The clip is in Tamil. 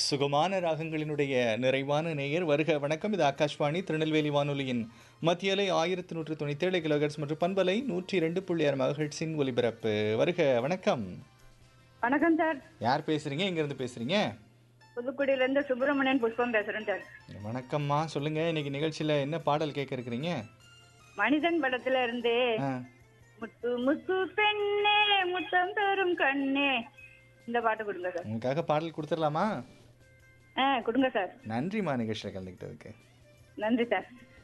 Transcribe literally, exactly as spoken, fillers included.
சுகமான ராகங்களினுடைய நிறைவான நேயர் வருக வணக்கம். இது ஆகாஷ்வாணி திருநெல்வேலி வானொலியின் மத்திய அலை ஆயிரத்தி நூற்று தொண்ணூற்றி ஏழு கிலோஹெர்ட்ஸ் மற்றும் பண்பலை நூற்றி இரண்டு புள்ளி ஆறு மெகாஹெர்ட்ஸின் ஒலிபரப்பு. வருக வணக்கம். வணக்கம் சார். யார் பேசுறீங்க? எங்க இருந்து பேசுறீங்க? புதுக்குடியில இருந்து சுப்பிரமணியன் புஷ்பம் பேசுறேன் சார். வணக்கம்மா, சொல்லுங்க. இன்னைக்கு நிகழ்ச்சியில என்ன பாடல் கேட்க இருக்கிறீங்க? மனிதன் படத்துல இருந்து ஆ, முத்து முத்து பெண்ணே முத்தம் தரும் கண்ணே இந்த பாட்டு கொடுங்க சார். உங்களுக்காக பாடல் கொடுத்துடலாமா? ஆ கொடுங்க சார். நன்றிம்மா நிகழ்ச்சியில் கலந்துக்கிட்டதுக்கு. நன்றி சார்.